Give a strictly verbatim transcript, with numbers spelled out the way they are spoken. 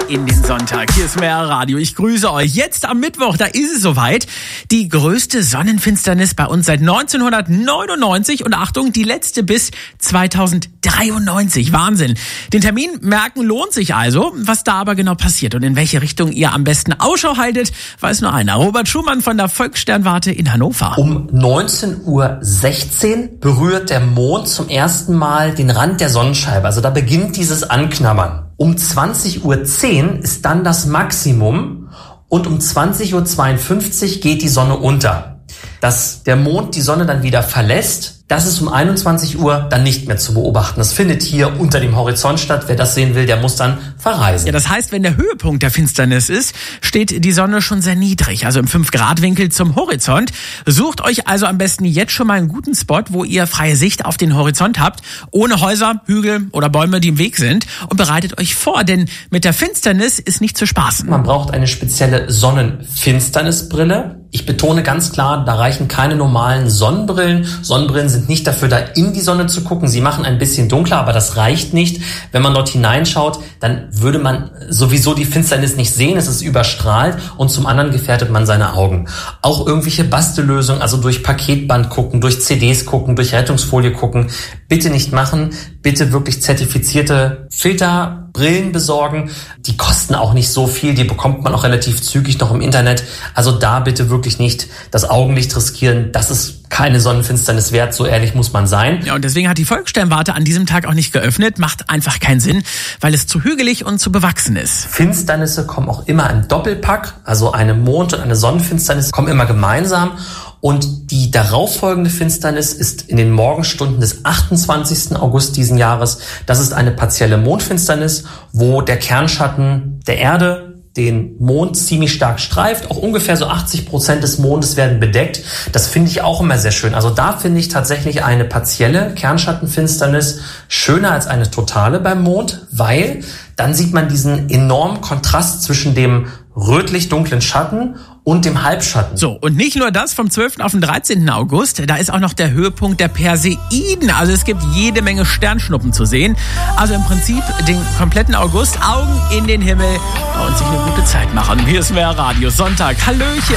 in den Sonntag. Hier ist mehr Radio. Ich grüße euch. Jetzt am Mittwoch, da ist es soweit. Die größte Sonnenfinsternis bei uns seit neunzehnhundertneunundneunzig. Und Achtung, die letzte bis zweitausenddreiundneunzig. Wahnsinn. Den Termin merken lohnt sich also. Was da aber genau passiert und in welche Richtung ihr am besten Ausschau haltet, weiß nur einer. Robert Schumann von der Volkssternwarte in Hannover. Um neunzehn Uhr sechzehn berührt der Mond zum ersten Mal den Rand der Sonnenscheibe. Also da beginnt dieses Anknabbern. Um zwanzig Uhr zehn ist dann das Maximum und um zwanzig Uhr zweiundfünfzig geht die Sonne unter. Dass der Mond die Sonne dann wieder verlässt, das ist um einundzwanzig Uhr dann nicht mehr zu beobachten. Das findet hier unter dem Horizont statt. Wer das sehen will, der muss dann verreisen. Ja, das heißt, wenn der Höhepunkt der Finsternis ist, steht die Sonne schon sehr niedrig, also im fünf Grad Winkel zum Horizont. Sucht euch also am besten jetzt schon mal einen guten Spot, wo ihr freie Sicht auf den Horizont habt, ohne Häuser, Hügel oder Bäume, die im Weg sind, und bereitet euch vor, denn mit der Finsternis ist nicht zu spaßen. Man braucht eine spezielle Sonnenfinsternisbrille. Ich betone ganz klar, da reichen keine normalen Sonnenbrillen. Sonnenbrillen sind nicht dafür da, in die Sonne zu gucken. Sie machen ein bisschen dunkler, aber das reicht nicht. Wenn man dort hineinschaut, dann würde man sowieso die Finsternis nicht sehen. Es ist überstrahlt und zum anderen gefährdet man seine Augen. Auch irgendwelche Bastellösungen, also durch Paketband gucken, durch C Ds gucken, durch Rettungsfolie gucken, bitte nicht machen. Bitte wirklich zertifizierte Filterbrillen besorgen. Die kosten auch nicht so viel, die bekommt man auch relativ zügig noch im Internet. Also da bitte wirklich nicht das Augenlicht riskieren. Das ist keine Sonnenfinsternis wert, so ehrlich muss man sein. Ja, und deswegen hat die Volkssternwarte an diesem Tag auch nicht geöffnet. Macht einfach keinen Sinn, weil es zu hügelig und zu bewachsen ist. Finsternisse kommen auch immer im Doppelpack. Also eine Mond- und eine Sonnenfinsternis kommen immer gemeinsam. Und die darauffolgende Finsternis ist in den Morgenstunden des achtundzwanzigsten August diesen Jahres. Das ist eine partielle Mondfinsternis, wo der Kernschatten der Erde den Mond ziemlich stark streift. Auch ungefähr so achtzig Prozent des Mondes werden bedeckt. Das finde ich auch immer sehr schön. Also da finde ich tatsächlich eine partielle Kernschattenfinsternis schöner als eine totale beim Mond, weil dann sieht man diesen enormen Kontrast zwischen dem rötlich-dunklen Schatten und dem Halbschatten. So, und nicht nur das, vom zwölften auf den dreizehnten August, da ist auch noch der Höhepunkt der Perseiden. Also es gibt jede Menge Sternschnuppen zu sehen. Also im Prinzip den kompletten August Augen in den Himmel und sich eine gute Zeit machen. Hier ist mehr Radio Sonntag. Hallöchen.